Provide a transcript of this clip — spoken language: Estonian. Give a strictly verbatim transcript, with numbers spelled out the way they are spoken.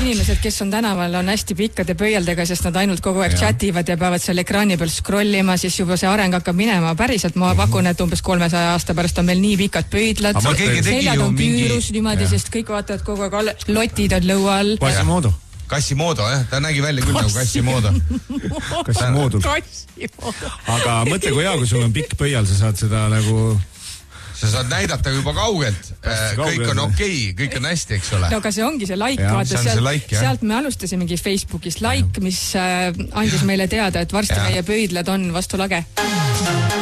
inimesed, kes on tänaval, on hästi pikkade pöialdega, sest nad ainult kogu aeg chativad ja peavad seal ekraani peal scrollima, siis juba see areng hakkab minema päriselt. Ma pakun, et umbes kolmesaja aasta pärast on meil nii pikad pöidlad. Seljad on küürus niimoodi, sest kõik vaatavad kogu aeg, lotid on lõua all. Quasimodo. Quasimodo, jah. Ta nägi välja küll nagu Quasimodo. Quasimodo. Aga mõtle, kui hea, kui sul on pikk pöial, sa saad seda nagu... Sa saad näidata juba kaugelt. Kõik on okei, kõik on hästi, eks ole. No aga see ongi see like, vaata, sealt, like, sealt me alustasimegi Facebookis like, mis andis meile teada, et varsti ja. meie pöidlad on vastu lage.